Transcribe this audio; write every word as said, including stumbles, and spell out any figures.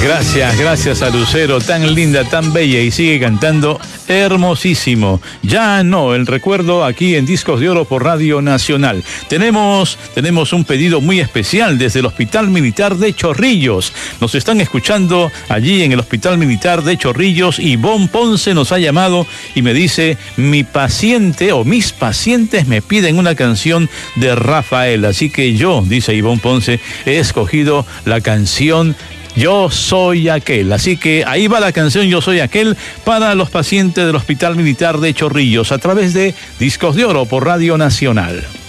Gracias, gracias a Lucero, tan linda, tan bella, y sigue cantando hermosísimo. Ya no, el recuerdo aquí en Discos de Oro por Radio Nacional. Tenemos, tenemos un pedido muy especial desde el Hospital Militar de Chorrillos. Nos están escuchando allí en el Hospital Militar de Chorrillos. Ivonne Ponce nos ha llamado y me dice: mi paciente o mis pacientes me piden una canción de Rafael. Así que yo, dice Ivonne Ponce, he escogido la canción Yo Soy Aquel. Así que ahí va la canción Yo Soy Aquel para los pacientes del Hospital Militar de Chorrillos a través de Discos de Oro por Radio Nacional.